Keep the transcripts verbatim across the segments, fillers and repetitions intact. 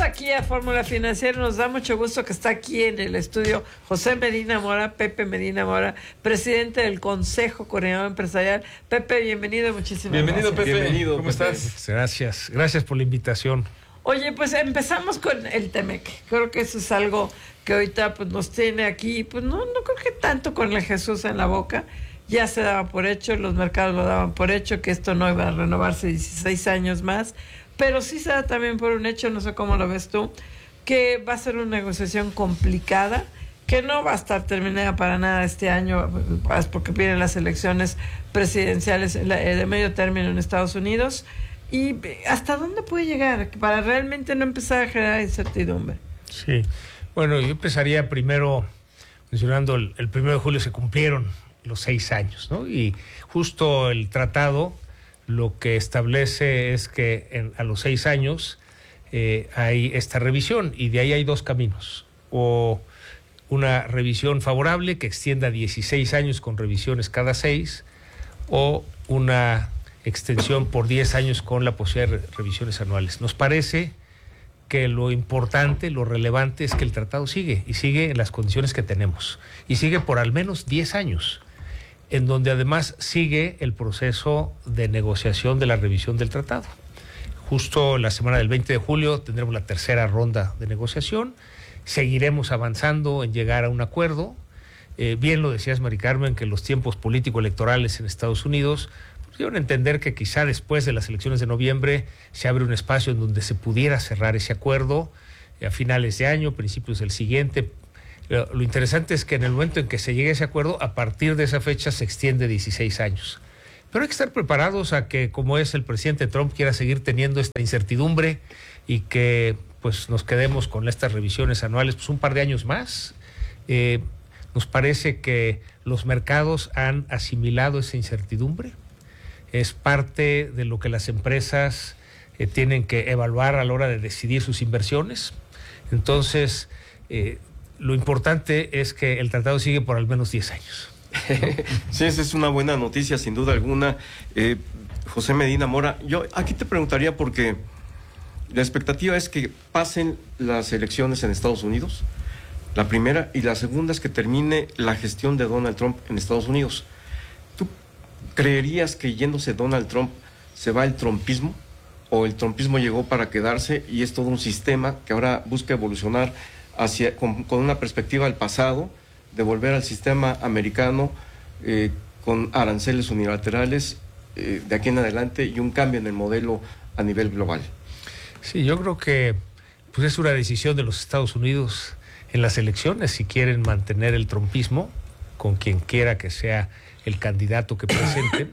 aquí a Fórmula Financiera. Nos da mucho gusto que está aquí en el estudio José Medina Mora, Pepe Medina Mora, presidente del Consejo Coordinador Empresarial. Pepe, bienvenido, muchísimas bienvenido, gracias. Pepe. Bienvenido, ¿Cómo Pepe. estás? Gracias, gracias por la invitación. Oye, pues empezamos con el Temec. Creo que eso es algo que ahorita pues nos tiene aquí, pues no, no creo que tanto con el Jesús en la boca. Ya se daba por hecho, los mercados lo daban por hecho, que esto no iba a renovarse dieciséis años más, pero sí se da también por un hecho, no sé cómo lo ves tú, que va a ser una negociación complicada, que no va a estar terminada para nada este año, porque vienen las elecciones presidenciales de medio término en Estados Unidos. ¿Y hasta dónde puede llegar para realmente no empezar a generar incertidumbre? Sí, bueno, yo empezaría primero mencionando el, el primero de julio se cumplieron los seis años, ¿no? Y justo el tratado lo que establece es que en, a los seis años eh, hay esta revisión, y de ahí hay dos caminos: o una revisión favorable que extienda dieciséis años con revisiones cada seis, o una extensión por diez años con la posibilidad de revisiones anuales. Nos parece que lo importante, lo relevante es que el tratado sigue, y sigue en las condiciones que tenemos, y sigue por al menos diez años, en donde además sigue el proceso de negociación de la revisión del tratado. Justo la semana del veinte de julio tendremos la tercera ronda de negociación, seguiremos avanzando en llegar a un acuerdo. Eh, bien lo decías, Mari Carmen, que los tiempos político-electorales en Estados Unidos deben entender que quizá después de las elecciones de noviembre se abre un espacio en donde se pudiera cerrar ese acuerdo a finales de año, principios del siguiente. Lo, lo interesante es que en el momento en que se llegue a ese acuerdo, a partir de esa fecha se extiende dieciséis años. Pero hay que estar preparados a que, como es el presidente Trump, quiera seguir teniendo esta incertidumbre y que pues nos quedemos con estas revisiones anuales pues un par de años más. Eh, nos parece que los mercados han asimilado esa incertidumbre. Es parte de lo que las empresas eh, tienen que evaluar a la hora de decidir sus inversiones. Entonces, eh, lo importante es que el tratado sigue por al menos diez años, ¿no? Sí, esa es una buena noticia, sin duda alguna. Eh, José Medina Mora, yo aquí te preguntaría, porque la expectativa es que pasen las elecciones en Estados Unidos, la primera, y la segunda es que termine la gestión de Donald Trump en Estados Unidos. ¿Tú creerías que yéndose Donald Trump se va el trumpismo, o el trumpismo llegó para quedarse y es todo un sistema que ahora busca evolucionar hacia con, con una perspectiva al pasado, de volver al sistema americano eh, con aranceles unilaterales eh, de aquí en adelante, y un cambio en el modelo a nivel global? Sí, yo creo que pues es una decisión de los Estados Unidos en las elecciones si quieren mantener el trumpismo con quien quiera que sea el candidato que presente.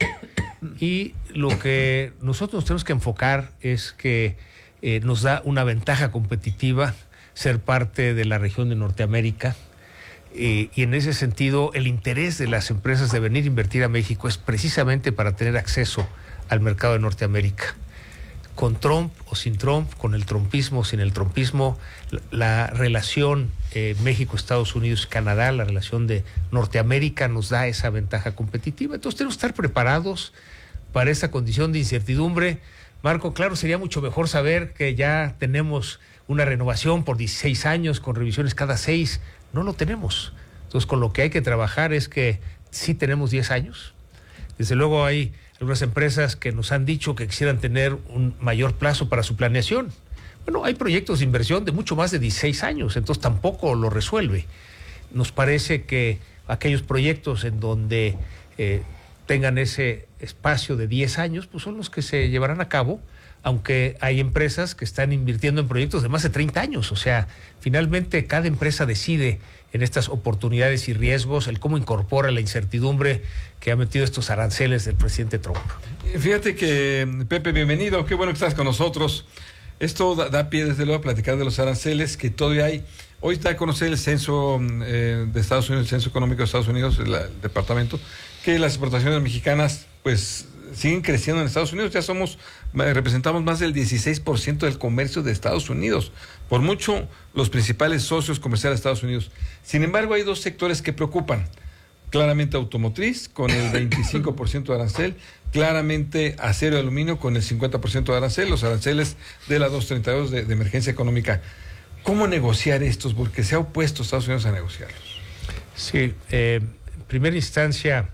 Y lo que nosotros tenemos que enfocar es que eh, nos da una ventaja competitiva ser parte de la región de Norteamérica, eh, y en ese sentido el interés de las empresas de venir a invertir a México es precisamente para tener acceso al mercado de Norteamérica. Con Trump o sin Trump, con el trumpismo o sin el trumpismo, la, la relación eh, México-Estados Unidos-Canadá, la relación de Norteamérica nos da esa ventaja competitiva. Entonces tenemos que estar preparados para esa condición de incertidumbre. Marco, claro, sería mucho mejor saber que ya tenemos una renovación por dieciséis años con revisiones cada seis. No lo tenemos. Entonces, con lo que hay que trabajar es que sí tenemos diez años. Desde luego hay algunas empresas que nos han dicho que quisieran tener un mayor plazo para su planeación. Bueno, hay proyectos de inversión de mucho más de dieciséis años, entonces tampoco lo resuelve. Nos parece que aquellos proyectos en donde eh, tengan ese espacio de diez años, pues son los que se llevarán a cabo, aunque hay empresas que están invirtiendo en proyectos de más de treinta años. O sea, finalmente cada empresa decide en estas oportunidades y riesgos el cómo incorpora la incertidumbre que ha metido estos aranceles del presidente Trump. Fíjate que, Pepe, bienvenido, qué bueno que estás con nosotros. Esto da, da pie, desde luego, a platicar de los aranceles que todavía hay. Hoy está a conocer el censo eh, de Estados Unidos, el censo económico de Estados Unidos, el, el departamento, que las exportaciones mexicanas, pues, siguen creciendo en Estados Unidos. Ya somos, representamos más del dieciséis por ciento del comercio de Estados Unidos, por mucho los principales socios comerciales de Estados Unidos. Sin embargo, hay dos sectores que preocupan, claramente automotriz con el veinticinco por ciento de arancel, claramente acero y aluminio con el cincuenta por ciento de arancel, los aranceles de la doscientos treinta y dos de, de emergencia económica. ¿Cómo negociar estos? Porque se ha opuesto Estados Unidos a negociarlos. Sí, eh, en primera instancia,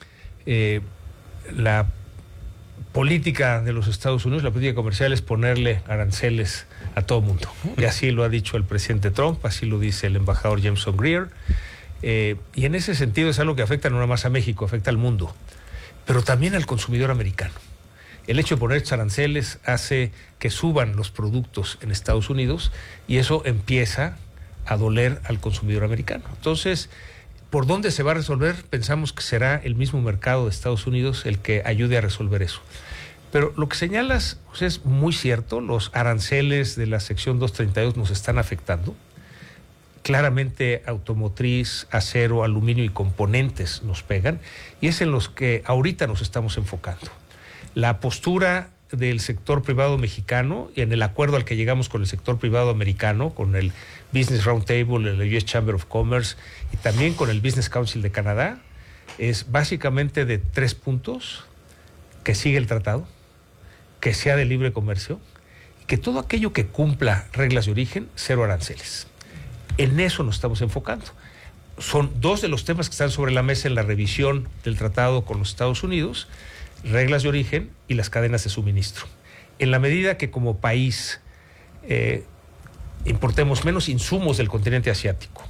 eh, la política de los Estados Unidos, la política comercial, es ponerle aranceles a todo mundo. Y así lo ha dicho el presidente Trump, así lo dice el embajador Jameson Greer. Eh, y en ese sentido es algo que afecta no nada más a México, afecta al mundo, pero también al consumidor americano. El hecho de poner estos aranceles hace que suban los productos en Estados Unidos y eso empieza a doler al consumidor americano. Entonces, ¿por dónde se va a resolver? Pensamos que será el mismo mercado de Estados Unidos el que ayude a resolver eso. Pero lo que señalas, pues, es muy cierto, los aranceles de la sección doscientos treinta y dos nos están afectando. Claramente automotriz, acero, aluminio y componentes nos pegan, y es en los que ahorita nos estamos enfocando. La postura del sector privado mexicano y en el acuerdo al que llegamos con el sector privado americano, con el Business Roundtable, el U S Chamber of Commerce y también con el Business Council de Canadá, es básicamente de tres puntos: que siga el tratado, que sea de libre comercio y que todo aquello que cumpla reglas de origen, cero aranceles. En eso nos estamos enfocando. Son dos de los temas que están sobre la mesa en la revisión del tratado con los Estados Unidos: reglas de origen y las cadenas de suministro. En la medida que como país eh, importemos menos insumos del continente asiático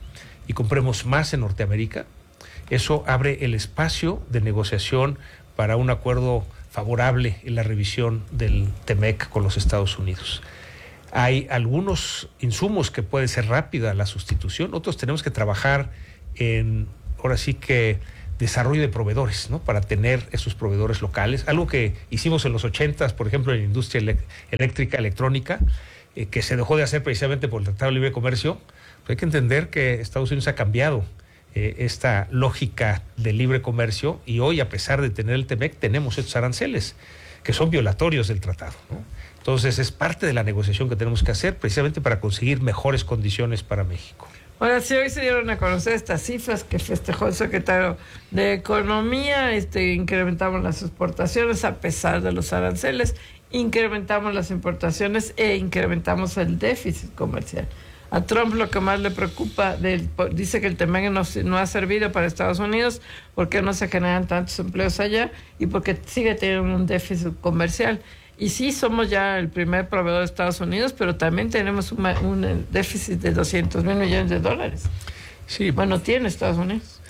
y compremos más en Norteamérica, eso abre el espacio de negociación para un acuerdo favorable en la revisión del TEMEC con los Estados Unidos. Hay algunos insumos que puede ser rápida la sustitución, otros tenemos que trabajar en, ahora sí que, desarrollo de proveedores, ¿no? Para tener esos proveedores locales, algo que hicimos en los ochentas, por ejemplo, en la industria ele- eléctrica, electrónica, eh, que se dejó de hacer precisamente por el Tratado de Libre Comercio. Pero hay que entender que Estados Unidos ha cambiado eh, esta lógica de libre comercio y hoy, a pesar de tener el TEMEC, tenemos estos aranceles que son violatorios del tratado, ¿no? Entonces, es parte de la negociación que tenemos que hacer precisamente para conseguir mejores condiciones para México. Ahora, sí, hoy se dieron a conocer estas cifras que festejó el secretario de Economía. Este, incrementamos las exportaciones a pesar de los aranceles, incrementamos las importaciones e incrementamos el déficit comercial. A Trump lo que más le preocupa, del, dice que el TEMEC no, no ha servido para Estados Unidos porque no se generan tantos empleos allá y porque sigue teniendo un déficit comercial. Y sí, somos ya el primer proveedor de Estados Unidos, pero también tenemos un, un déficit de doscientos mil millones de dólares. Sí. Bueno, tiene Estados Unidos.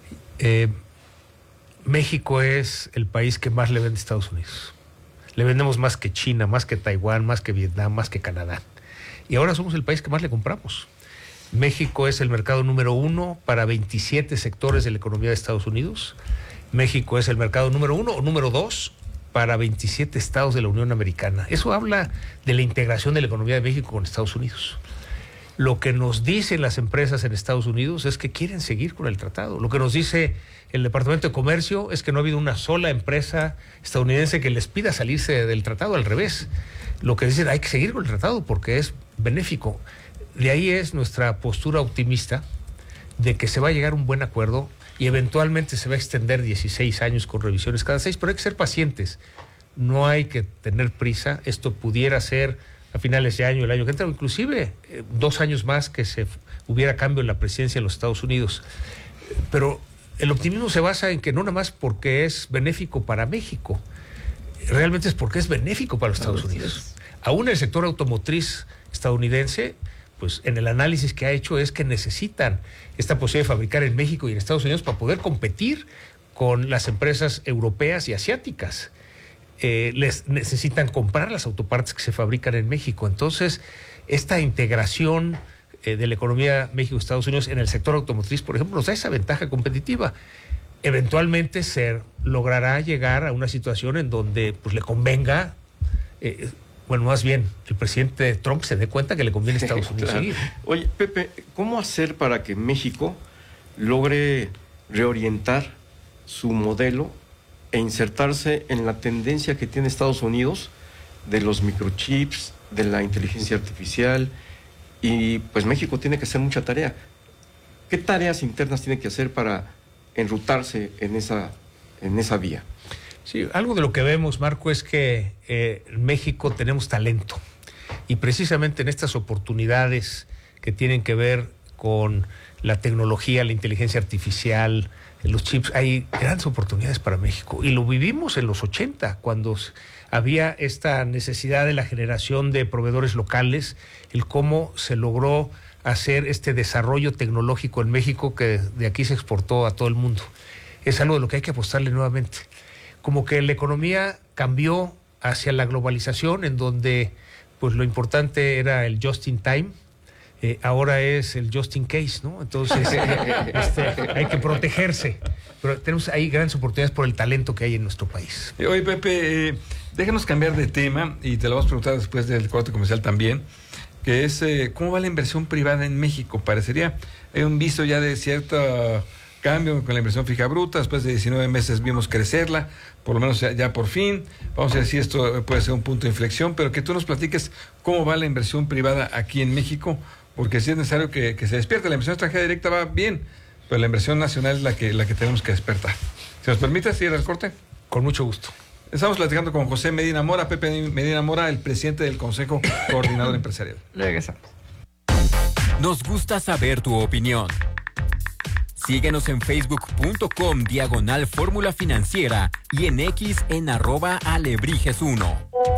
Eh, México es el país que más le vende a Estados Unidos. Le vendemos más que China, más que Taiwán, más que Vietnam, más que Canadá. Y ahora somos el país que más le compramos. México es el mercado número uno para veintisiete sectores de la economía de Estados Unidos. México es el mercado número uno o número dos para veintisiete estados de la Unión Americana. Eso habla de la integración de la economía de México con Estados Unidos. Lo que nos dicen las empresas en Estados Unidos es que quieren seguir con el tratado. Lo que nos dice el Departamento de Comercio es que no ha habido una sola empresa estadounidense que les pida salirse del tratado, al revés. Lo que dicen, hay que seguir con el tratado porque es benéfico. De ahí es nuestra postura optimista de que se va a llegar a un buen acuerdo y eventualmente se va a extender dieciséis años con revisiones cada seis, pero hay que ser pacientes. No hay que tener prisa. Esto pudiera ser a finales de año, el año que entra, o inclusive eh, dos años más que se f- hubiera cambio en la presidencia en los Estados Unidos. Pero el optimismo se basa en que no nada más porque es benéfico para México, realmente es porque es benéfico para los Estados Unidos. Aún el sector automotriz estadounidense, pues en el análisis que ha hecho es que necesitan esta posibilidad de fabricar en México y en Estados Unidos para poder competir con las empresas europeas y asiáticas. Eh, les necesitan comprar las autopartes que se fabrican en México. Entonces, esta integración eh, de la economía México-Estados Unidos en el sector automotriz, por ejemplo, nos da esa ventaja competitiva. Eventualmente se logrará llegar a una situación en donde pues le convenga, eh, bueno, más bien, el presidente Trump se dé cuenta que le conviene a Estados Unidos Claro. seguir. Oye, Pepe, ¿cómo hacer para que México logre reorientar su modelo e insertarse en la tendencia que tiene Estados Unidos de los microchips, de la inteligencia artificial? Y pues México tiene que hacer mucha tarea. ¿Qué tareas internas tiene que hacer para enrutarse en esa, en esa vía. Sí, algo de lo que vemos, Marco, es que eh, en México tenemos talento y precisamente en estas oportunidades que tienen que ver con la tecnología, la inteligencia artificial, los chips, hay grandes oportunidades para México y lo vivimos en los ochenta, cuando había esta necesidad de la generación de proveedores locales, el cómo se logró hacer este desarrollo tecnológico en México que de aquí se exportó a todo el mundo. Es algo de lo que hay que apostarle nuevamente. Como que la economía cambió hacia la globalización, en donde pues lo importante era el just in time, eh, ahora es el just in case, ¿no? Entonces eh, este, hay que protegerse, pero tenemos ahí grandes oportunidades por el talento que hay en nuestro país. Oye, Pepe, eh, déjanos cambiar de tema y te lo vamos a preguntar después del corte comercial también, que es eh, ¿cómo va la inversión privada en México? Parecería, hay un visto ya de cierto cambio con la inversión fija bruta, después de diecinueve meses vimos crecerla, por lo menos ya, ya por fin, vamos a ver si esto puede ser un punto de inflexión, pero que tú nos platiques cómo va la inversión privada aquí en México, porque sí es necesario que, que se despierte. La inversión extranjera directa va bien, pero la inversión nacional es la que, la que tenemos que despertar. Si nos permites ir al corte. Con mucho gusto. Estamos platicando con José Medina Mora, Pepe Medina Mora, el presidente del Consejo Coordinador Empresarial. Regresamos. Nos gusta saber tu opinión. Síguenos en facebook.com diagonal Fórmula Financiera y en X en arroba alebrijes uno.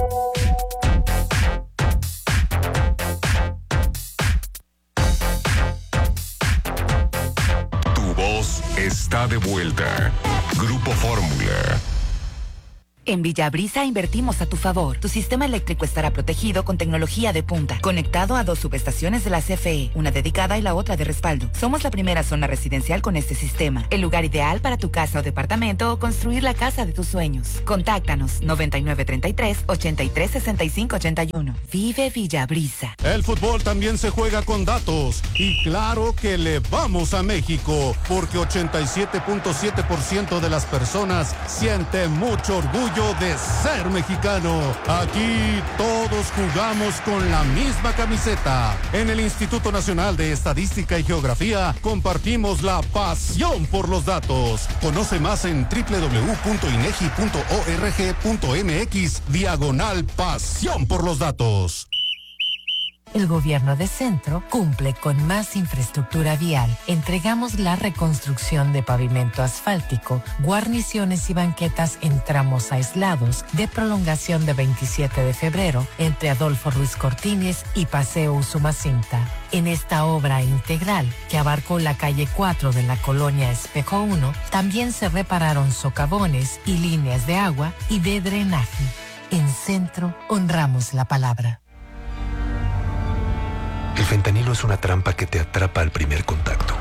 Tu voz está de vuelta. Grupo Fórmula. En Villabrisa invertimos a tu favor. Tu sistema eléctrico estará protegido con tecnología de punta, conectado a dos subestaciones de la C F E, una dedicada y la otra de respaldo. Somos la primera zona residencial con este sistema, el lugar ideal para tu casa o departamento o construir la casa de tus sueños. Contáctanos noventa y nueve treinta y tres, ochenta y tres sesenta y cinco ochenta y uno. Vive Villabrisa. El fútbol también se juega con datos y claro que le vamos a México, porque ochenta y siete punto siete por ciento de las personas siente mucho orgullo de ser mexicano. Aquí todos jugamos con la misma camiseta. En el Instituto Nacional de Estadística y Geografía compartimos la pasión por los datos. Conoce más en doble u doble u doble u punto inegi punto org punto mx diagonal pasión por los datos. El gobierno de Centro cumple con más infraestructura vial. Entregamos la reconstrucción de pavimento asfáltico, guarniciones y banquetas en tramos aislados de prolongación de veintisiete de febrero entre Adolfo Ruiz Cortines y Paseo Usumacinta. En esta obra integral, que abarcó la calle cuatro de la colonia Espejo uno, también se repararon socavones y líneas de agua y de drenaje. En Centro honramos la palabra. El fentanilo es una trampa que te atrapa al primer contacto.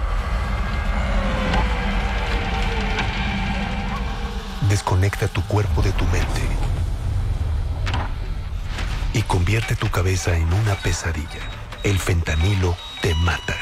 Desconecta tu cuerpo de tu mente y convierte tu cabeza en una pesadilla. El fentanilo te mata.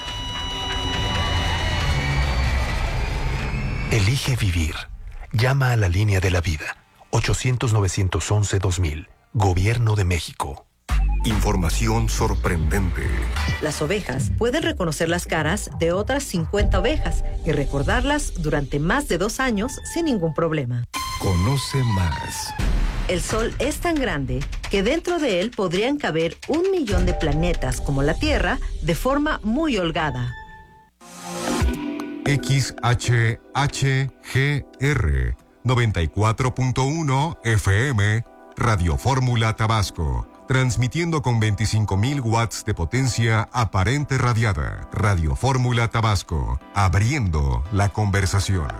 Elige vivir. Llama a la línea de la vida. ochocientos, novecientos once, dos mil. Gobierno de México. Información sorprendente. Las ovejas pueden reconocer las caras de otras cincuenta ovejas y recordarlas durante más de dos años sin ningún problema. Conoce más. El Sol es tan grande que dentro de él podrían caber un millón de planetas como la Tierra de forma muy holgada. X H H G R noventa y cuatro punto uno F M Radio Fórmula Tabasco. Transmitiendo con veinticinco mil watts de potencia aparente radiada. Radio Fórmula Tabasco, abriendo la conversación.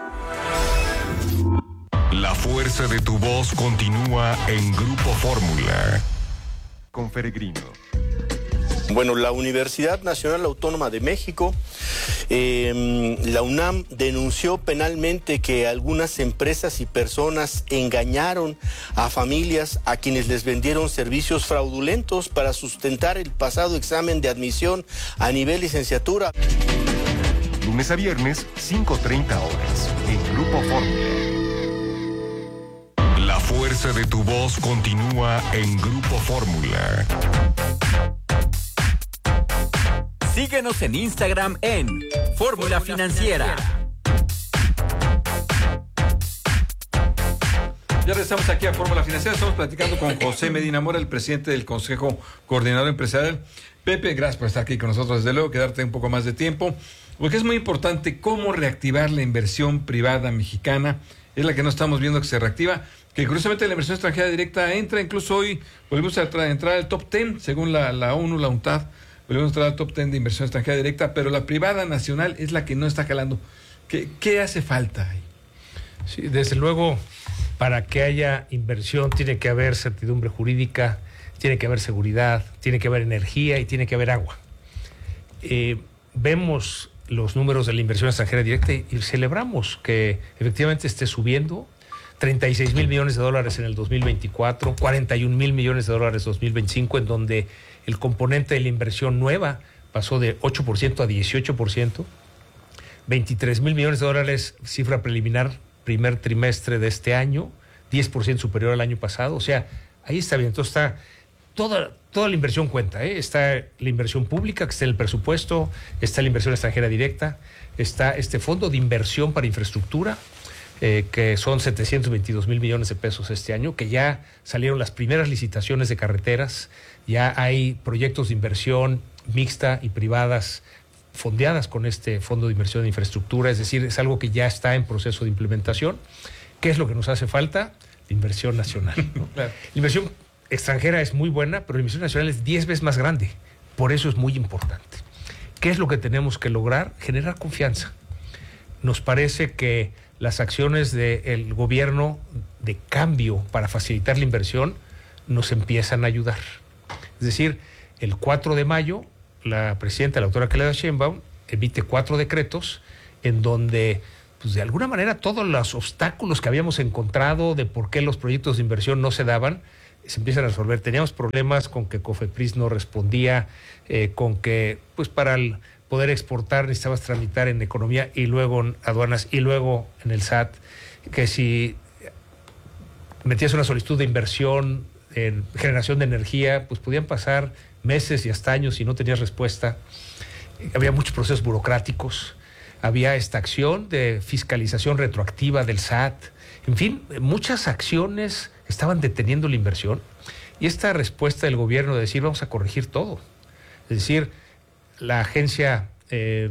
La fuerza de tu voz continúa en Grupo Fórmula. Con Peregrino. Bueno, la Universidad Nacional Autónoma de México, eh, la UNAM, denunció penalmente que algunas empresas y personas engañaron a familias a quienes les vendieron servicios fraudulentos para sustentar el pasado examen de admisión a nivel licenciatura. Lunes a viernes, cinco treinta horas, en Grupo Fórmula. La fuerza de tu voz continúa en Grupo Fórmula. Síguenos en Instagram en Fórmula Financiera. Ya regresamos aquí a Fórmula Financiera. Estamos platicando con José Medina Mora, el presidente del Consejo Coordinador Empresarial. Pepe, gracias por estar aquí con nosotros. Desde luego, quedarte un poco más de tiempo, porque es muy importante cómo reactivar la inversión privada mexicana. Es la que no estamos viendo que se reactiva, que curiosamente la inversión extranjera directa entra, incluso hoy volvemos a tra- entrar al top diez, según la, la ONU, la UNTAD, volvemos a entrar al top diez de inversión extranjera directa, pero la privada nacional es la que no está jalando. ¿Qué, qué hace falta ahí? Sí, desde luego, para que haya inversión tiene que haber certidumbre jurídica, tiene que haber seguridad, tiene que haber energía y tiene que haber agua. Eh, vemos los números de la inversión extranjera directa y, y celebramos que efectivamente esté subiendo. treinta y seis mil millones de dólares en el dos mil veinticuatro, cuarenta y un mil millones de dólares en dos mil veinticinco, en donde el componente de la inversión nueva pasó de ocho por ciento a dieciocho por ciento, veintitrés mil millones de dólares, cifra preliminar, primer trimestre de este año, diez por ciento superior al año pasado. O sea, ahí está bien. Entonces está toda, toda la inversión cuenta, ¿eh? Está la inversión pública que está en el presupuesto, está la inversión extranjera directa, está este fondo de inversión para infraestructura, eh, que son setecientos veintidós mil millones de pesos este año, que ya salieron las primeras licitaciones de carreteras, ya hay proyectos de inversión mixta y privadas fondeadas con este fondo de inversión de infraestructura, es decir, es algo que ya está en proceso de implementación. ¿Qué es lo que nos hace falta? La inversión nacional, ¿no? Claro. La inversión extranjera es muy buena, pero la inversión nacional es diez veces más grande, por eso es muy importante. ¿Qué es lo que tenemos que lograr? Generar confianza. Nos parece que las acciones del gobierno de cambio para facilitar la inversión nos empiezan a ayudar. Es decir, el cuatro de mayo, la presidenta, la doctora Claudia Sheinbaum, emite cuatro decretos en donde, pues de alguna manera, todos los obstáculos que habíamos encontrado de por qué los proyectos de inversión no se daban, se empiezan a resolver. Teníamos problemas con que COFEPRIS no respondía, eh, con que, pues para el poder exportar necesitabas tramitar en economía y luego en aduanas y luego en el S A T, que si metías una solicitud de inversión en generación de energía, pues podían pasar meses y hasta años y no tenías respuesta. Había muchos procesos burocráticos, había esta acción de fiscalización retroactiva del S A T, en fin, muchas acciones estaban deteniendo la inversión y esta respuesta del gobierno de decir vamos a corregir todo, es decir, la agencia eh,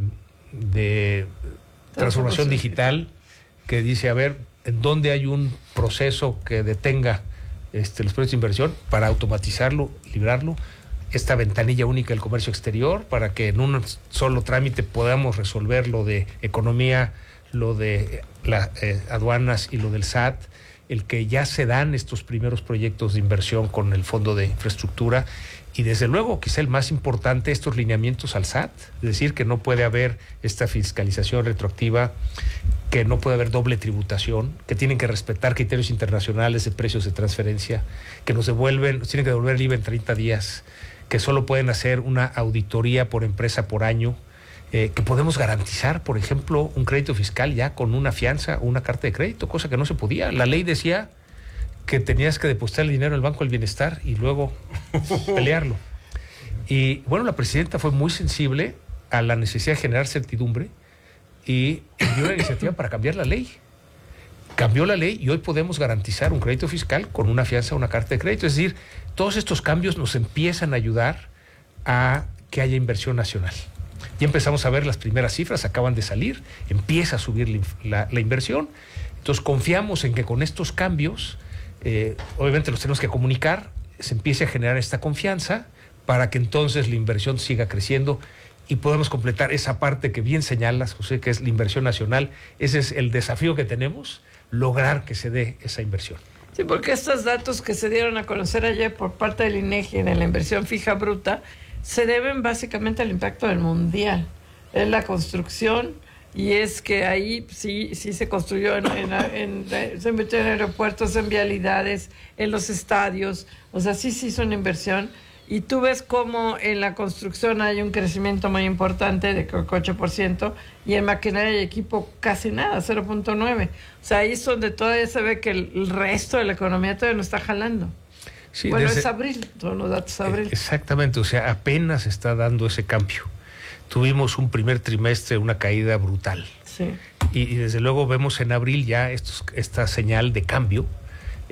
de transformación digital que dice, a ver, ¿en dónde hay un proceso que detenga este, los proyectos de inversión para automatizarlo, librarlo? Esta ventanilla única del comercio exterior para que en un solo trámite podamos resolver lo de economía, lo de las eh, aduanas y lo del S A T, el que ya se dan estos primeros proyectos de inversión con el Fondo de Infraestructura y desde luego quizá el más importante, estos lineamientos al S A T, es decir, que no puede haber esta fiscalización retroactiva, que no puede haber doble tributación, que tienen que respetar criterios internacionales de precios de transferencia, que nos devuelven, nos tienen que devolver el I V A en treinta días, que solo pueden hacer una auditoría por empresa por año, eh, que podemos garantizar, por ejemplo, un crédito fiscal ya con una fianza o una carta de crédito, cosa que no se podía. La ley decía que tenías que depositar el dinero en el Banco del Bienestar y luego pelearlo. Y bueno, la presidenta fue muy sensible a la necesidad de generar certidumbre y dio una iniciativa para cambiar la ley. Cambió la ley y hoy podemos garantizar un crédito fiscal con una fianza o una carta de crédito. Es decir, todos estos cambios nos empiezan a ayudar a que haya inversión nacional. Ya empezamos a ver las primeras cifras, acaban de salir, empieza a subir la, la, la inversión. Entonces confiamos en que con estos cambios, eh, obviamente los tenemos que comunicar, se empiece a generar esta confianza para que entonces la inversión siga creciendo y podemos completar esa parte que bien señalas, José, que es la inversión nacional. Ese es el desafío que tenemos, lograr que se dé esa inversión. Sí, porque estos datos que se dieron a conocer ayer por parte del INEGI de la inversión fija bruta se deben básicamente al impacto del mundial, en la construcción, y es que ahí sí sí se construyó, en, en, en, se invirtió en aeropuertos, en vialidades, en los estadios, o sea, sí se hizo una inversión. Y tú ves cómo en la construcción hay un crecimiento muy importante de ocho por ciento y en maquinaria y equipo casi nada, cero punto nueve. O sea, ahí es donde todavía se ve que el, el resto de la economía todavía no está jalando. Sí, bueno, desde, es abril, son los datos de abril. Exactamente, o sea, apenas está dando ese cambio. Tuvimos un primer trimestre, una caída brutal. Sí. Y, y desde luego vemos en abril ya estos, esta señal de cambio.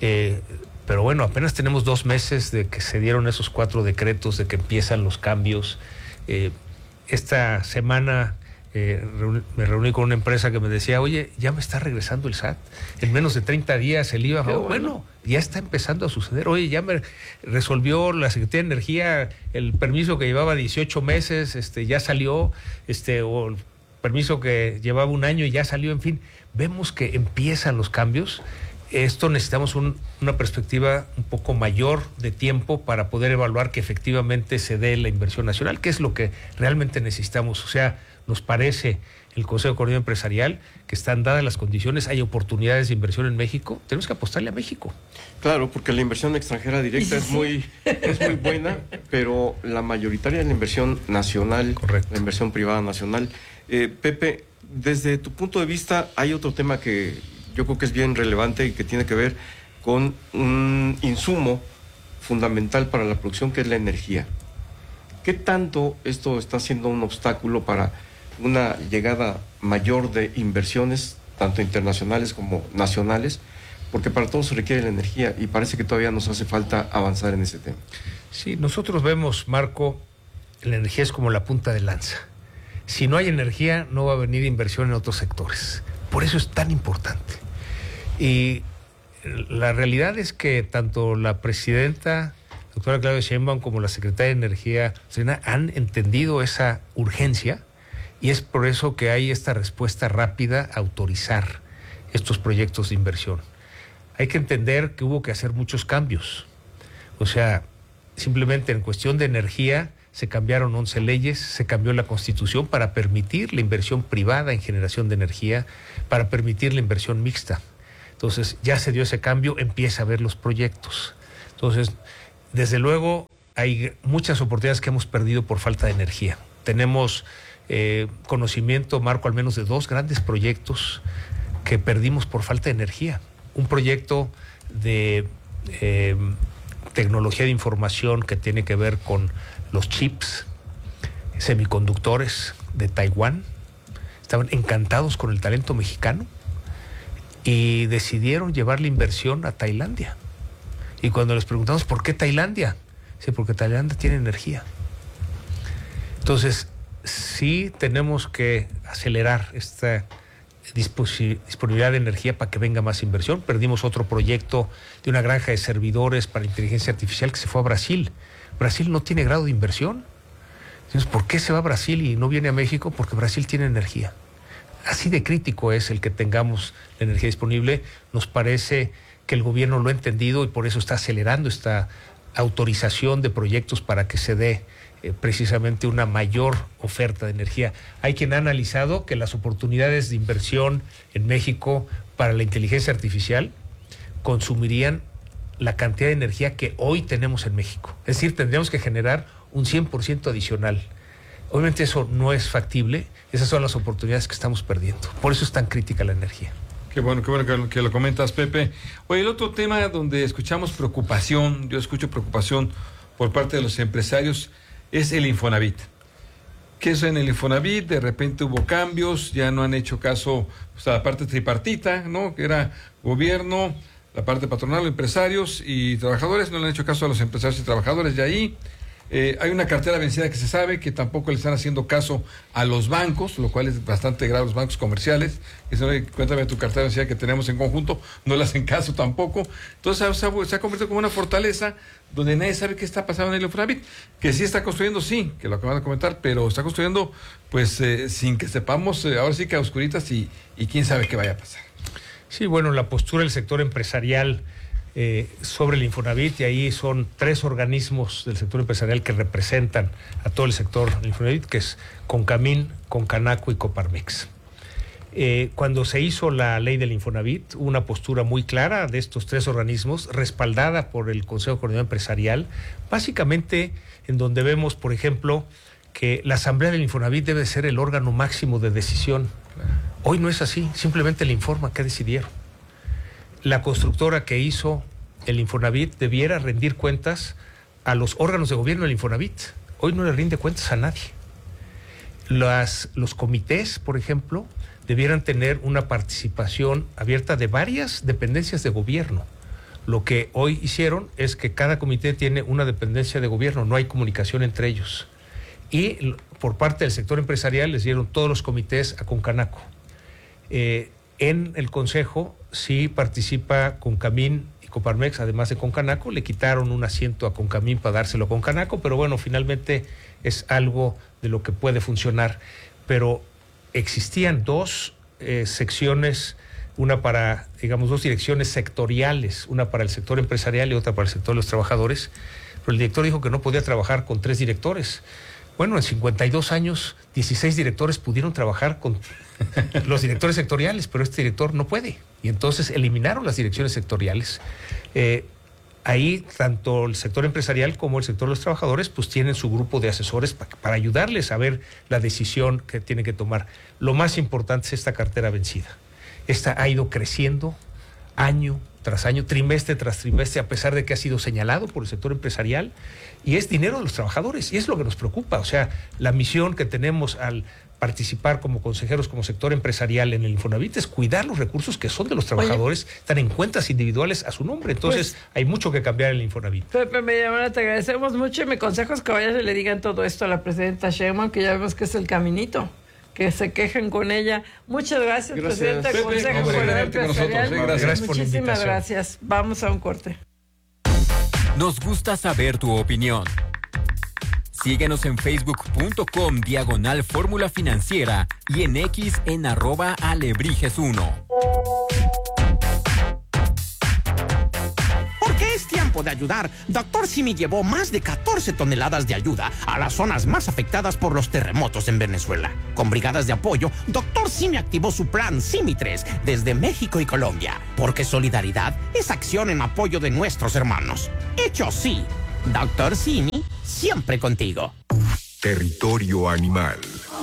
Eh, pero bueno, apenas tenemos dos meses de que se dieron esos cuatro decretos, de que empiezan los cambios. Eh, esta semana eh, reuni- me reuní con una empresa que me decía, oye, ya me está regresando el S A T. En menos de treinta días el I V A. Bueno. bueno, ya está empezando a suceder. Oye, ya me resolvió la Secretaría de Energía el permiso que llevaba dieciocho meses, este, ya salió, este, o el permiso que llevaba un año y ya salió. En fin, vemos que empiezan los cambios. Esto necesitamos un, una perspectiva un poco mayor de tiempo para poder evaluar que efectivamente se dé la inversión nacional, que es lo que realmente necesitamos. O sea, nos parece, el Consejo de Coordinación Empresarial, que están dadas las condiciones, hay oportunidades de inversión en México, tenemos que apostarle a México. Claro, porque la inversión extranjera directa es muy, es muy buena, pero la mayoritaria es la inversión nacional, correcto, la inversión privada nacional. Eh, Pepe, desde tu punto de vista, hay otro tema que yo creo que es bien relevante y que tiene que ver con un insumo fundamental para la producción, que es la energía. ¿Qué tanto esto está siendo un obstáculo para una llegada mayor de inversiones, tanto internacionales como nacionales? Porque para todo se requiere la energía y parece que todavía nos hace falta avanzar en ese tema. Sí, nosotros vemos, Marco, la energía es como la punta de lanza. Si no hay energía, no va a venir inversión en otros sectores. Por eso es tan importante. Y la realidad es que tanto la presidenta, doctora Claudia Sheinbaum, como la secretaria de Energía, han entendido esa urgencia, y es por eso que hay esta respuesta rápida a autorizar estos proyectos de inversión. Hay que entender que hubo que hacer muchos cambios. O sea, simplemente en cuestión de energía se cambiaron once leyes, se cambió la Constitución para permitir la inversión privada en generación de energía, para permitir la inversión mixta. Entonces, ya se dio ese cambio, empieza a ver los proyectos. Entonces, desde luego, hay muchas oportunidades que hemos perdido por falta de energía. Tenemos eh, conocimiento, Marco, al menos de dos grandes proyectos que perdimos por falta de energía. Un proyecto de eh, tecnología de información que tiene que ver con los chips, semiconductores de Taiwán. Estaban encantados con el talento mexicano y decidieron llevar la inversión a Tailandia. Y cuando les preguntamos por qué Tailandia, dice, porque Tailandia tiene energía. Entonces, sí tenemos que acelerar esta disponibilidad de energía para que venga más inversión. Perdimos otro proyecto de una granja de servidores para inteligencia artificial que se fue a Brasil. Brasil no tiene grado de inversión. Entonces, ¿por qué se va a Brasil y no viene a México? Porque Brasil tiene energía. Así de crítico es el que tengamos la energía disponible. Nos parece que el gobierno lo ha entendido y por eso está acelerando esta autorización de proyectos para que se dé eh, precisamente una mayor oferta de energía. Hay quien ha analizado que las oportunidades de inversión en México para la inteligencia artificial consumirían la cantidad de energía que hoy tenemos en México. Es decir, tendríamos que generar un cien por ciento adicional. Obviamente eso no es factible, esas son las oportunidades que estamos perdiendo. Por eso es tan crítica la energía. Qué bueno, qué bueno que, que lo comentas, Pepe. Oye, el otro tema donde escuchamos preocupación, yo escucho preocupación por parte de los empresarios, es el Infonavit. ¿Qué es en el Infonavit? De repente hubo cambios, ya no han hecho caso pues, a la parte tripartita, ¿no? Que era gobierno, la parte patronal, empresarios y trabajadores, no le han hecho caso a los empresarios y trabajadores de ahí. Eh, hay una cartera vencida que se sabe que tampoco le están haciendo caso a los bancos, lo cual es bastante grave, los bancos comerciales. Dicen, oye, cuéntame tu cartera vencida que tenemos en conjunto, no le hacen caso tampoco. Entonces se ha, se ha convertido como una fortaleza donde nadie sabe qué está pasando en el Infonavit, que sí está construyendo, sí, que lo acaban de comentar, pero está construyendo pues eh, sin que sepamos, eh, ahora sí que a oscuritas y, y quién sabe qué vaya a pasar. Sí, bueno, la postura del sector empresarial Eh, sobre el Infonavit, y ahí son tres organismos del sector empresarial que representan a todo el sector del Infonavit, que es Concamín, Concanaco y Coparmex. Eh, cuando se hizo la ley del Infonavit, hubo una postura muy clara de estos tres organismos, respaldada por el Consejo de Coordinación Empresarial, básicamente en donde vemos, por ejemplo, que la Asamblea del Infonavit debe ser el órgano máximo de decisión. Hoy no es así, simplemente le informa qué decidieron. La constructora que hizo el Infonavit debiera rendir cuentas a los órganos de gobierno del Infonavit. Hoy no le rinde cuentas a nadie. Las, los comités, por ejemplo, debieran tener una participación abierta de varias dependencias de gobierno. Lo que hoy hicieron es que cada comité tiene una dependencia de gobierno, no hay comunicación entre ellos. Y por parte del sector empresarial les dieron todos los comités a Concanaco. Eh, en el Consejo sí participa Concamín y Coparmex, además de Concanaco. Le quitaron un asiento a Concamín para dárselo a Concanaco, pero bueno, finalmente es algo de lo que puede funcionar. Pero existían dos eh, secciones, una para, digamos, dos direcciones sectoriales, una para el sector empresarial y otra para el sector de los trabajadores, pero el director dijo que no podía trabajar con tres directores. Bueno, en cincuenta y dos años, dieciséis directores pudieron trabajar con los directores sectoriales, pero este director no puede. Y entonces eliminaron las direcciones sectoriales. Eh, ahí, tanto el sector empresarial como el sector de los trabajadores, pues tienen su grupo de asesores pa- para ayudarles a ver la decisión que tienen que tomar. Lo más importante es esta cartera vencida. Esta ha ido creciendo año tras año, trimestre tras trimestre, a pesar de que ha sido señalado por el sector empresarial, y es dinero de los trabajadores, y es lo que nos preocupa. O sea, la misión que tenemos al participar como consejeros, como sector empresarial en el Infonavit, es cuidar los recursos que son de los trabajadores, Oye, están en cuentas individuales a su nombre. Entonces, pues, hay mucho que cambiar en el Infonavit. Pepe Mediamora, te agradecemos mucho, y mi consejo es que vayan y le digan todo esto a la presidenta Sheinbaum, que ya vemos que es el caminito, que se quejen con ella. Muchas gracias, gracias. presidenta del Pepe, Consejo hombre, Federal Empresarial. Nosotros, ¿eh? Gracias. Gracias por la Muchísimas invitación. gracias. Vamos a un corte. Nos gusta saber tu opinión. Síguenos en facebook.com diagonal Fórmula Financiera y en X en arroba alebrijes uno. Porque es tiempo de ayudar. Doctor Simi llevó más de catorce toneladas de ayuda a las zonas más afectadas por los terremotos en Venezuela. Con brigadas de apoyo, Doctor Simi activó su plan Simi tres desde México y Colombia. Porque solidaridad es acción en apoyo de nuestros hermanos. Hecho sí. Doctor Simi, siempre contigo. Territorio animal.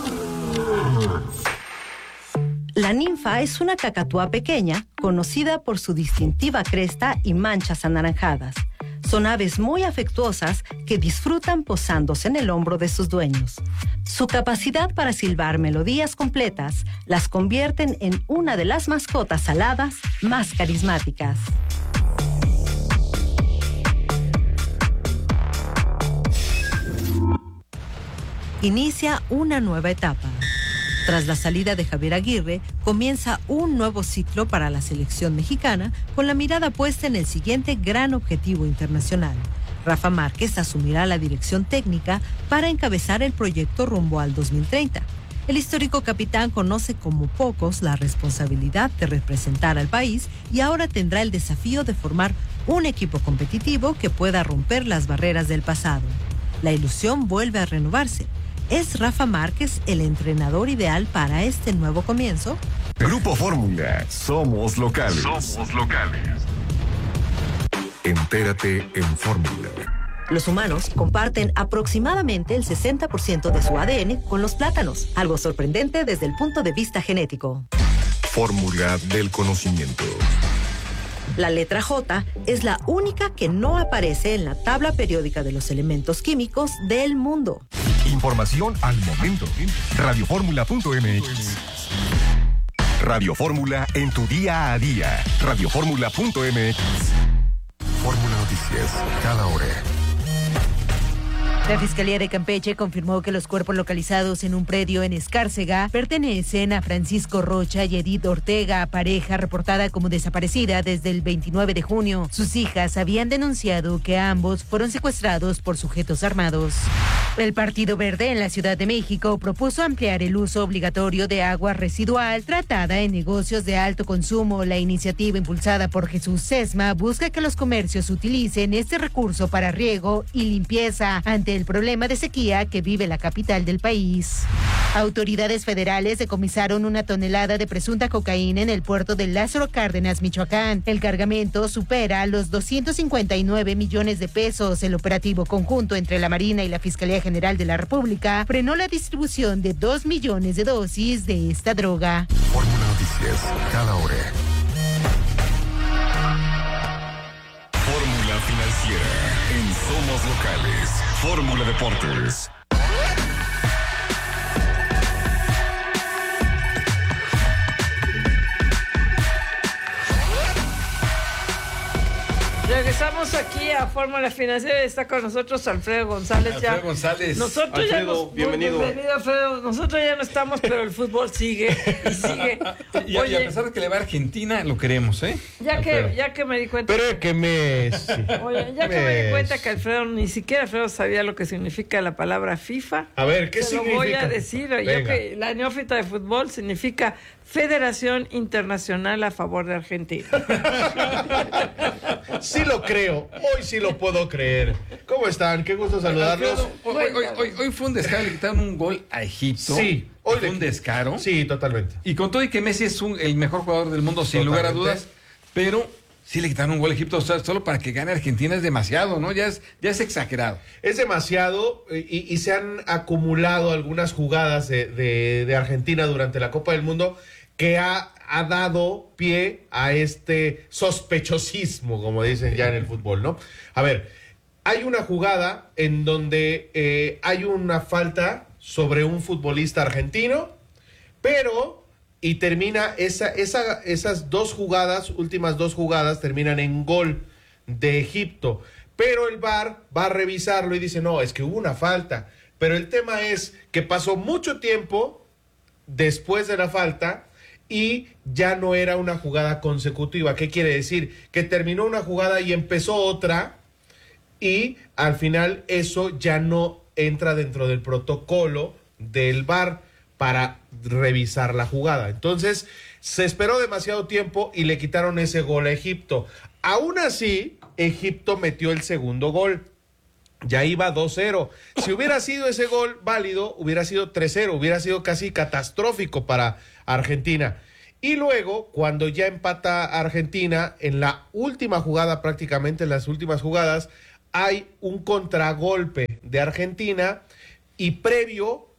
La ninfa es una cacatúa pequeña, conocida por su distintiva cresta y manchas anaranjadas. Son aves muy afectuosas que disfrutan posándose en el hombro de sus dueños. Su capacidad para silbar melodías completas las convierten en una de las mascotas aladas más carismáticas. Inicia una nueva etapa. Tras la salida de Javier Aguirre, comienza un nuevo ciclo para la selección mexicana con la mirada puesta en el siguiente gran objetivo internacional. Rafa Márquez asumirá la dirección técnica para encabezar el proyecto rumbo al dos mil treinta. El histórico capitán conoce como pocos la responsabilidad de representar al país y ahora tendrá el desafío de formar un equipo competitivo que pueda romper las barreras del pasado. La ilusión vuelve a renovarse. ¿Es Rafa Márquez el entrenador ideal para este nuevo comienzo? Grupo Fórmula. Somos locales. Somos locales. Entérate en Fórmula. Los humanos comparten aproximadamente el sesenta por ciento de su A D N con los plátanos, algo sorprendente desde el punto de vista genético. Fórmula del conocimiento. La letra J es la única que no aparece en la tabla periódica de los elementos químicos del mundo. Información al momento. radio fórmula punto m x. Radio Fórmula en tu día a día. radio fórmula punto m x. Fórmula Noticias, cada hora. La Fiscalía de Campeche confirmó que los cuerpos localizados en un predio en Escárcega pertenecen a Francisco Rocha y Edith Ortega, pareja reportada como desaparecida desde el veintinueve de junio. Sus hijas habían denunciado que ambos fueron secuestrados por sujetos armados. El Partido Verde en la Ciudad de México propuso ampliar el uso obligatorio de agua residual tratada en negocios de alto consumo. La iniciativa impulsada por Jesús Sesma busca que los comercios utilicen este recurso para riego y limpieza ante el problema de sequía que vive la capital del país. Autoridades federales decomisaron una tonelada de presunta cocaína en el puerto de Lázaro Cárdenas, Michoacán. El cargamento supera los doscientos cincuenta y nueve millones de pesos. El operativo conjunto entre la Marina y la Fiscalía General de la República frenó la distribución de dos millones de dosis de esta droga. Fórmula Noticias, cada hora. Fórmula Financiera en Somos Locales. Fórmula Deportes. regresamos aquí a Fórmula Financiera. Está con nosotros Alfredo González. Alfredo ya. González. Nosotros Alfredo, ya nos, bienvenido. Bienvenido, Alfredo. Nosotros ya no estamos, pero el fútbol sigue y sigue. Y, y a pesar de que le va a Argentina, lo queremos, ¿eh? Ya que, ya que me di cuenta. Pero que Messi. Oye, ya que me di cuenta que Alfredo, ni siquiera Alfredo sabía lo que significa la palabra FIFA. A ver, ¿qué se significa? Lo voy a decir. Yo que la neófita de fútbol significa Federación Internacional a favor de Argentina. Sí lo creo, hoy sí lo puedo creer. ¿Cómo están? Qué gusto saludarlos. Alfredo, hoy, hoy, hoy, hoy fue un descaro, le quitaron un gol a Egipto. Sí, hoy fue le... un descaro. Sí, totalmente. Y con todo y que Messi es un, el mejor jugador del mundo, sin Totalmente. lugar a dudas, pero sí le quitaron un gol a Egipto, o sea, solo para que gane Argentina es demasiado, ¿no? Ya es, ya es exagerado. Es demasiado y, y se han acumulado algunas jugadas de, de, de Argentina durante la Copa del Mundo que ha, ha dado pie a este sospechosismo, como dicen ya en el fútbol, ¿no? A ver, hay una jugada en donde eh, hay una falta sobre un futbolista argentino, pero, y termina, esa, esa, esas dos jugadas, últimas dos jugadas, terminan en gol de Egipto, pero el V A R va a revisarlo y dice, no, es que hubo una falta, pero el tema es que pasó mucho tiempo después de la falta y ya no era una jugada consecutiva. ¿Qué quiere decir? Que terminó una jugada y empezó otra y al final eso ya no entra dentro del protocolo del V A R para revisar la jugada. Entonces se esperó demasiado tiempo y le quitaron ese gol a Egipto. Aún así, Egipto metió el segundo gol. Ya iba dos cero. Si hubiera sido ese gol válido, hubiera sido tres cero, hubiera sido casi catastrófico para Argentina. Y luego, cuando ya empata Argentina, en la última jugada, prácticamente en las últimas jugadas, hay un contragolpe de Argentina y previo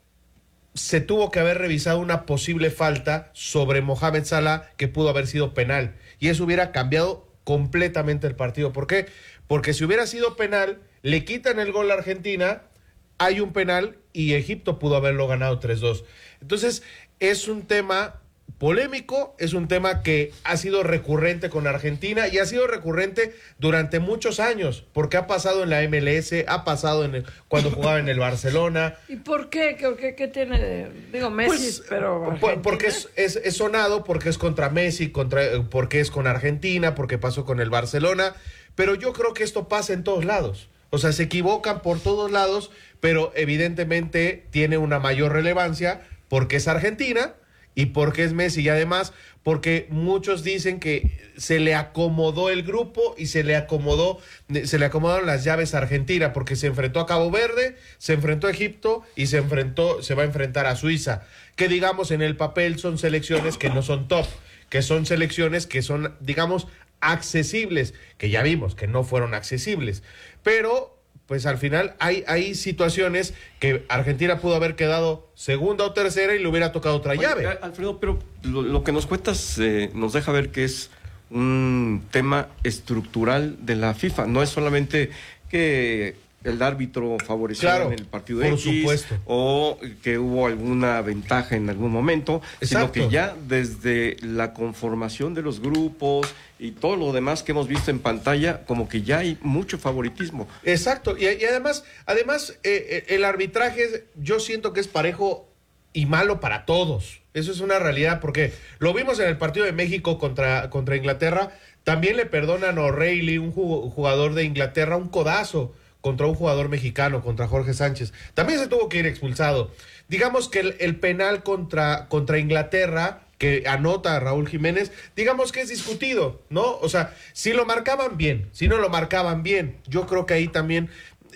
se tuvo que haber revisado una posible falta sobre Mohamed Salah que pudo haber sido penal. Y eso hubiera cambiado completamente el partido. ¿Por qué? Porque si hubiera sido penal, le quitan el gol a Argentina, hay un penal y Egipto pudo haberlo ganado tres dos. Entonces, es un tema polémico, es un tema que ha sido recurrente con Argentina y ha sido recurrente durante muchos años, porque ha pasado en la M L S, ha pasado en el, cuando jugaba en el Barcelona. ¿Y por qué? ¿Qué, qué, qué tiene? De, digo, Messi, pues, pero... Argentina. Porque es, es, es sonado, porque es contra Messi, contra, porque es con Argentina, porque pasó con el Barcelona, pero yo creo que esto pasa en todos lados. O sea, se equivocan por todos lados, pero evidentemente tiene una mayor relevancia porque es Argentina y porque es Messi, y además porque muchos dicen que se le acomodó el grupo y se le acomodó, se le acomodaron las llaves a Argentina, porque se enfrentó a Cabo Verde, se enfrentó a Egipto y se enfrentó, se va a enfrentar a Suiza, que digamos en el papel son selecciones que no son top, que son selecciones que son, digamos, accesibles, que ya vimos que no fueron accesibles, pero pues al final hay, hay situaciones que Argentina pudo haber quedado segunda o tercera y le hubiera tocado otra Oye, llave. Alfredo, pero lo, lo que nos cuentas eh, nos deja ver que es un tema estructural de la FIFA, no es solamente que el árbitro favoreció Claro, en el partido por X supuesto. o que hubo alguna ventaja en algún momento, Exacto. sino que ya desde la conformación de los grupos y todo lo demás que hemos visto en pantalla, como que ya hay mucho favoritismo. Exacto, y, y además, además eh, el arbitraje yo siento que es parejo y malo para todos. Eso es una realidad, porque lo vimos en el partido de México contra, contra Inglaterra. También le perdonan a O'Reilly, un jugador de Inglaterra, un codazo contra un jugador mexicano, contra Jorge Sánchez. También se tuvo que ir expulsado. Digamos que el, el penal contra, contra Inglaterra, que anota a Raúl Jiménez, digamos que es discutido, ¿no? O sea, si lo marcaban bien, si no lo marcaban bien, yo creo que ahí también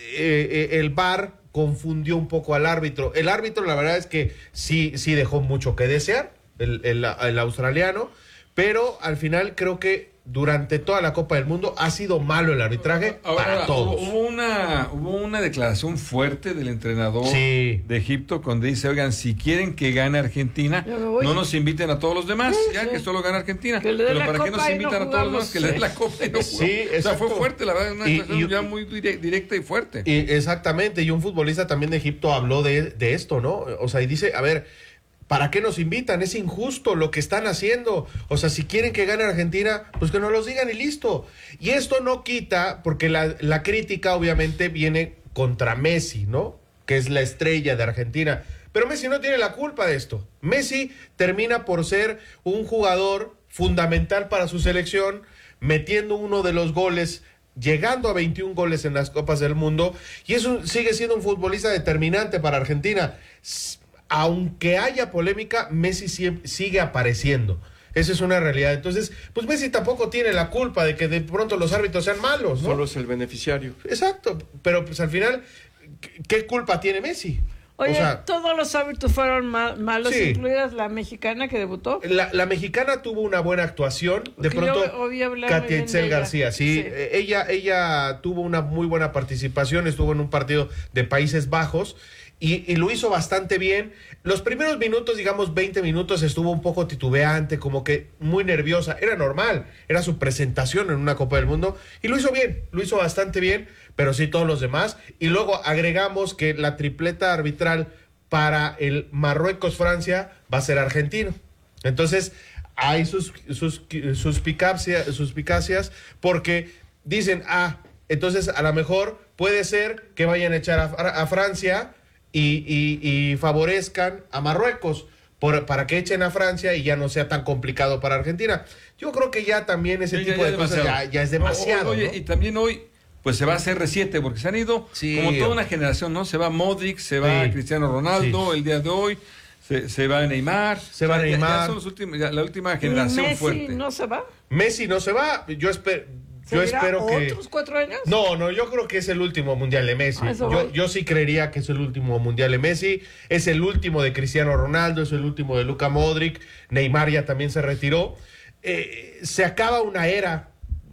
eh, eh, el V A R confundió un poco al árbitro. El árbitro, la verdad es que sí, sí dejó mucho que desear, el, el, el australiano, pero al final creo que durante toda la Copa del Mundo ha sido malo el arbitraje Ahora, para todos. Hubo una, hubo una declaración fuerte del entrenador sí. de Egipto cuando dice, oigan, si quieren que gane Argentina, no nos inviten a todos los demás, sí, ya sí. que solo gane Argentina. Pero ¿para qué nos invitan no a todos los demás? Que le den la Copa y no jugamos. Sí, o sea, fue fuerte, la verdad, una y, declaración y, ya muy directa y fuerte. Y exactamente, y un futbolista también de Egipto habló de, de esto, ¿no? O sea, y dice, a ver, ¿para qué nos invitan? Es injusto lo que están haciendo. O sea, si quieren que gane Argentina, pues que nos los digan y listo. Y esto no quita, porque la, la crítica obviamente viene contra Messi, ¿no? Que es la estrella de Argentina. Pero Messi no tiene la culpa de esto. Messi termina por ser un jugador fundamental para su selección, metiendo uno de los goles, llegando a veintiún goles en las Copas del Mundo, y eso sigue siendo un futbolista determinante para Argentina. Aunque haya polémica, Messi sigue apareciendo. Esa es una realidad. Entonces, pues Messi tampoco tiene la culpa de que de pronto los árbitros sean malos, ¿no? Solo es el beneficiario. Exacto, pero pues al final, ¿qué culpa tiene Messi? Oye, o sea, todos los árbitros fueron mal, malos, sí. incluidas la mexicana que debutó. La, la mexicana tuvo una buena actuación. De Porque pronto, yo oí hablar muy Katia bien Itzel de ella. García, sí, Sí. eh, ella, ella tuvo una muy buena participación, estuvo en un partido de Países Bajos y, y lo hizo bastante bien. Los primeros minutos, digamos veinte minutos, estuvo un poco titubeante, como que muy nerviosa. Era normal, era su presentación en una Copa del Mundo y lo hizo bien, lo hizo bastante bien, pero sí todos los demás. Y luego agregamos que la tripleta arbitral para el Marruecos-Francia va a ser argentino. Entonces, hay sus, sus, suspicacia, suspicacias porque dicen, ah, entonces a lo mejor puede ser que vayan a echar a, a Francia y, y, y favorezcan a Marruecos por, para que echen a Francia y ya no sea tan complicado para Argentina. Yo creo que ya también ese Sí, tipo ya- ya de cosas demasiado. ya, ya es demasiado. Oye, ¿no? y también hoy, pues se va a hacer R siete, porque se han ido Sí. como toda una generación, ¿no? Se va Modric, se va Sí. Cristiano Ronaldo el día de hoy, se, se va Neymar. Se va Ya- ya- Ya, Neymar. son los últimos, ya la última ¿Y generación Messi fuerte. no se va? Messi no se va, yo espero... Yo ¿Seguirá espero que... otros cuatro años? No, no, yo creo que es el último mundial de Messi. A eso Yo, voy. yo sí creería que es el último mundial de Messi. Es el último de Cristiano Ronaldo, es el último de Luka Modric. Neymar ya también se retiró. Eh, se acaba una era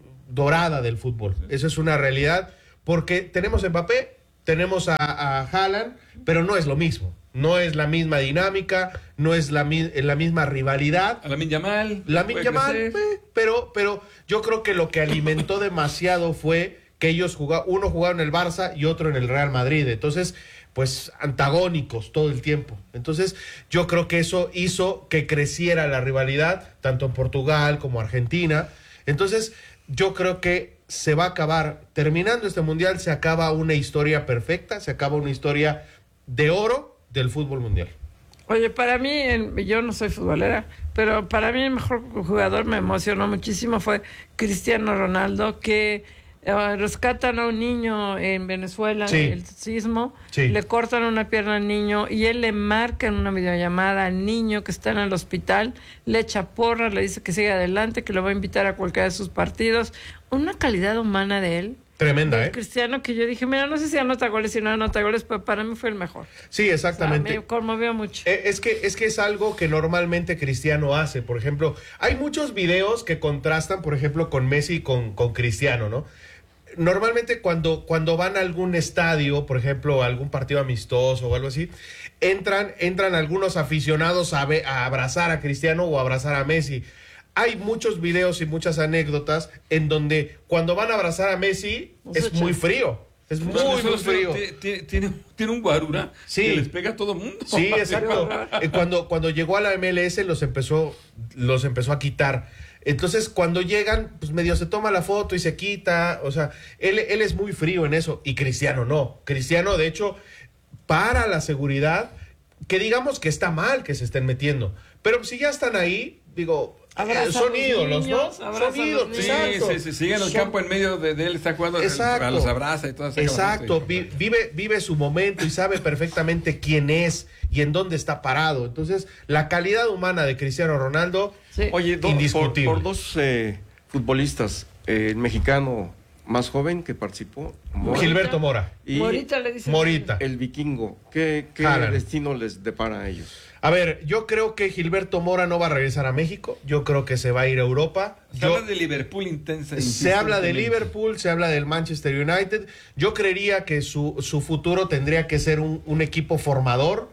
dorada del fútbol. Eso es una realidad. Porque tenemos a Mbappé, tenemos a, a Haaland, pero no es lo mismo. No es la misma dinámica, no es la, mi- la misma rivalidad. A Lamine Yamal. Lamine puede Yamal, crecer. eh, pero, pero yo creo que lo que alimentó demasiado fue que ellos jugaban, uno jugaba en el Barça y otro en el Real Madrid. Entonces, pues antagónicos todo el tiempo. Entonces, yo creo que eso hizo que creciera la rivalidad, tanto en Portugal como Argentina. Entonces, yo creo que se va a acabar, terminando este mundial, se acaba una historia perfecta, se acaba una historia de oro del fútbol mundial. Oye, para mí, el- yo no soy futbolera, pero para mí el mejor jugador me emocionó muchísimo fue Cristiano Ronaldo, que eh, rescatan a un niño en Venezuela, Sí. el sismo, Sí. le cortan una pierna al niño y él le marca en una videollamada al niño que está en el hospital, le echa porra, le dice que siga adelante, que lo va a invitar a cualquiera de sus partidos. Una calidad humana de él. Tremenda, del ¿eh? Cristiano, que yo dije, mira, no sé si anota goles, si no anota goles, pero para mí fue el mejor. Sí, exactamente. O sea, me conmovió mucho. Eh, Es que, es que es algo que normalmente Cristiano hace. Por ejemplo, hay muchos videos que contrastan, por ejemplo, con Messi y con, con Cristiano, ¿no? Normalmente cuando, cuando van a algún estadio, por ejemplo, a algún partido amistoso o algo así, entran, entran algunos aficionados a, ve- a abrazar a Cristiano o a abrazar a Messi. Hay muchos videos y muchas anécdotas en donde cuando van a abrazar a Messi es muy frío. Es muy, No, muy solo- solo frío. ti- ti- Tiene, tiene un guarura Sí. que les pega a todo mundo. Sí, exacto. Eh, Cuando, cuando llegó a la M L S los empezó, los empezó a quitar. Entonces, cuando llegan, pues medio se toma la foto y se quita. O sea, él, él es muy frío en eso. Y Cristiano no. Cristiano, de hecho, para la seguridad, que digamos que está mal que se estén metiendo. Pero si ya están ahí, digo, Abraza eh, son a los ídolos, niños, ¿no? abraza Son a los ídolos, Sí, exacto. sí, sí, sigue en el Son- campo en medio de, de él, está jugando, Exacto. a los abraza y todo. Exacto, vi- vive, vive su momento y sabe perfectamente quién es y en dónde está parado. Entonces, la calidad humana de Cristiano Ronaldo, Oye, do- por, indiscutible. por dos eh, futbolistas, eh, el mexicano más joven que participó, Mora, Gilberto Mora. y Morita le dicen. Morita. el vikingo. ¿Qué, qué Haaland. destino les depara a ellos? A ver, yo creo que Gilberto Mora no va a regresar a México. Yo creo que se va a ir a Europa. Se Yo- habla de Liverpool intensa. se habla de insistentemente. Liverpool, se habla del Manchester United. Yo creería que su, su futuro tendría que ser un, un equipo formador,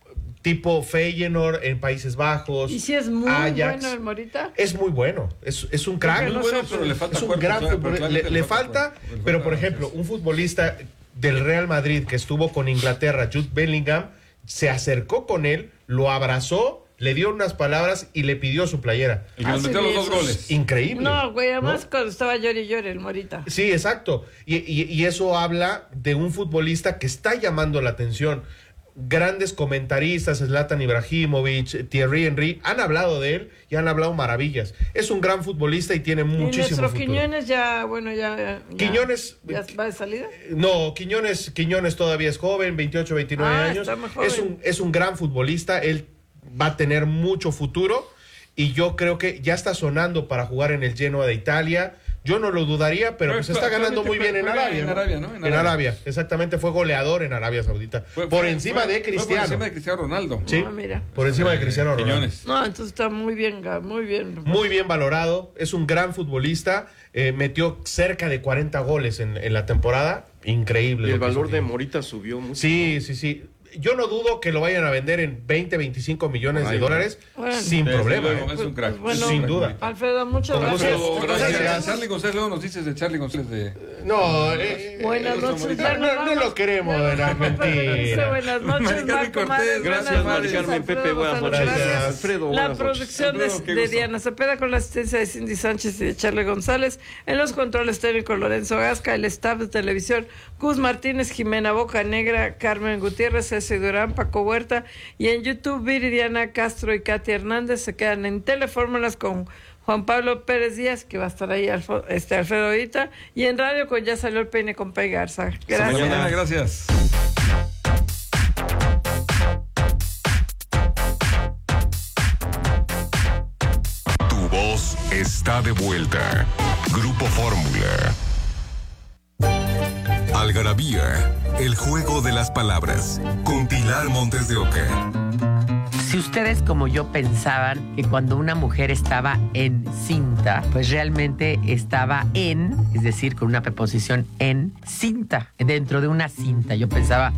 tipo Feyenoord en Países Bajos. Y si es muy Ajax. bueno el Morita. Es muy bueno, es, es un crack. Muy bueno, pero le falta es un cuerpo, gran claro, futbolista. pero Le, claramente le falta, cuerpo, le pero falta por ejemplo, un futbolista del Real Madrid que estuvo con Inglaterra, Jude Bellingham, se acercó con él, lo abrazó, le dio unas palabras y le pidió su playera. El que nos metió los dos goles. Increíble. No, güey, además ¿no? cuando estaba llori y llori el Morita. Sí, exacto. Y, y, y eso habla de un futbolista que está llamando la atención. Grandes comentaristas, Zlatan Ibrahimovic, Thierry Henry, han hablado de él y han hablado maravillas. Es un gran futbolista y tiene muchísimo y nuestro futuro. Quiñones ya, bueno, ya... ya Quiñones... ¿Ya va de salida? No, Quiñones, Quiñones todavía es joven, veintiocho, veintinueve Ah, años. está muy joven. Es un, es un gran futbolista, él va a tener mucho futuro y yo creo que ya está sonando para jugar en el Genoa de Italia. Yo no lo dudaría, pero pues está ganando muy bien en Arabia. En ¿no? Arabia, ¿no? En En Arabia. Arabia, exactamente, fue goleador en Arabia Saudita. Fue- por fue- encima fue- de fue Cristiano. Por encima de Cristiano Ronaldo. Sí, Ah, mira. por encima de Cristiano Ronaldo. Quiñones. No, entonces está muy bien, ga- muy bien. Muy bien valorado, es un gran futbolista, eh, metió cerca de cuarenta goles en, en la temporada, increíble. Y el lo que hizo valor de Quiñones. Morita subió mucho. Sí, sí, sí. Yo no dudo que lo vayan a vender en veinte, veinticinco millones Ay, de dólares bueno. sin Desde problema. luego, ¿eh? es un crack. Bueno, Sin duda. Alfredo, muchas Con gracias. gusto. Gracias. Gracias. Charlie González, luego nos dices de Charlie González de... No, eh, Buenas eh, noches, no, ya nos no, no vamos. lo queremos en Dice Argentina. buenas noches, Mari Carmen Marco Cortés, Márquez, gracias, buenas Mari noches, Carmen, Alfredo Pepe, buenas González, noches. gracias. Alfredo, La buenas noches. producción de, Alfredo, qué de gusto. Diana Cepeda con la asistencia de Cindy Sánchez y de Charlie González. En los controles técnicos Lorenzo Gasca, el staff de televisión Gus Martínez, Jimena Boca Negra, Carmen Gutiérrez, Ceci Durán, Paco Huerta y en YouTube Viridiana Castro y Katia Hernández. Se quedan en Telefórmulas con Juan Pablo Pérez Díaz, que va a estar ahí Alfo- este Alfredo ahorita, y en radio con Ya Salió el Peine con Pei Garza. Hasta Gracias. mañana, gracias. Tu voz está de vuelta. Grupo Fórmula. Algarabía, el juego de las palabras. Con Pilar Montes de Oca. Si ustedes como yo pensaban que cuando una mujer estaba encinta, pues realmente estaba en, es decir, con una preposición en cinta, dentro de una cinta. Yo pensaba